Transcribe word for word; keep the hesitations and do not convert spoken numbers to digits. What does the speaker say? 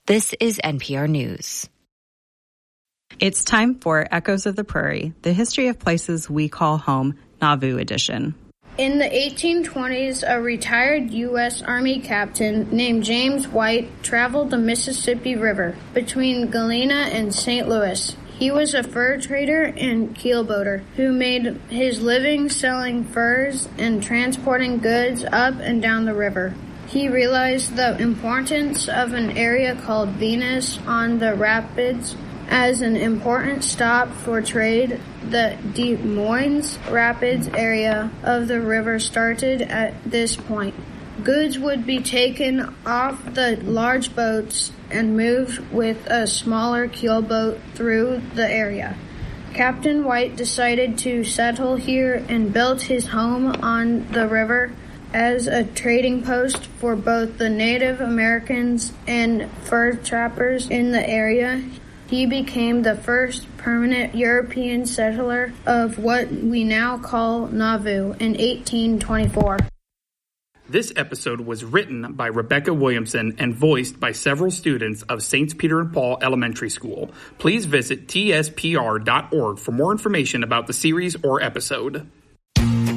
This is N P R News. It's time for Echoes of the Prairie, the history of places we call home, Nauvoo edition. In the eighteen twenties, a retired U S Army captain named James White traveled the Mississippi River between Galena and Saint Louis. He was a fur trader and keelboater who made his living selling furs and transporting goods up and down the river. He realized the importance of an area called Venus on the rapids as an important stop for trade. The Des Moines Rapids area of the river started at this point. Goods would be taken off the large boats and moved with a smaller keelboat through the area. Captain White decided to settle here and built his home on the river as a trading post for both the Native Americans and fur trappers in the area. He became the first permanent European settler of what we now call Nauvoo in eighteen twenty-four. This episode was written by Rebecca Williamson and voiced by several students of Saints Peter and Paul Elementary School. Please visit T S P R dot org for more information about the series or episode.